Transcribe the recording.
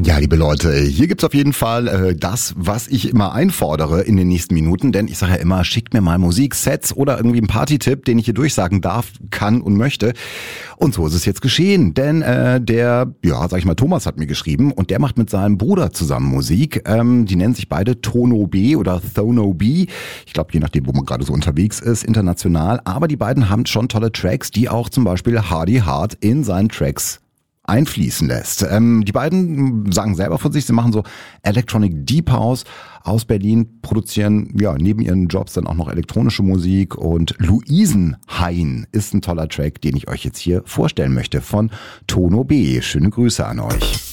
Ja, liebe Leute, hier gibt's auf jeden Fall das, was ich immer einfordere in den nächsten Minuten, denn ich sage ja immer, schickt mir mal Musiksets oder irgendwie einen Partytipp, den ich hier durchsagen darf, kann und möchte. Und so ist es jetzt geschehen, denn Thomas hat mir geschrieben und der macht mit seinem Bruder zusammen Musik. Die nennen sich beide Tono B oder Thono B. Ich glaube, je nachdem, wo man gerade so unterwegs ist, international. Aber die beiden haben schon tolle Tracks, die auch zum Beispiel Hardy Heart in seinen Tracks einfließen lässt. Die beiden sagen selber von sich, sie machen so Electronic Deep House aus Berlin, produzieren neben ihren Jobs dann auch noch elektronische Musik und Luisenhain ist ein toller Track, den ich euch jetzt hier vorstellen möchte von Tono B. Schöne Grüße an euch.